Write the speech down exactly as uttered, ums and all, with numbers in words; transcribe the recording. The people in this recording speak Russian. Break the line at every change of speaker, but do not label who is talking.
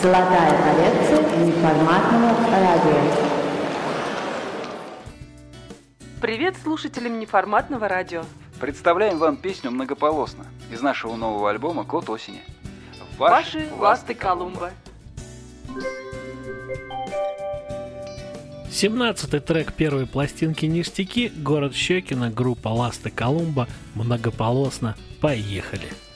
Золотая коллекция неформатного радио.
Привет слушателям неформатного радио.
Представляем вам песню «Многополосно» из нашего нового альбома «Кот осени».
Ваши ласты Колумба.
семнадцатый трек первой пластинки «Ништяки», город Щекино, группа «Ласты Колумба», «Многополосно». Поехали!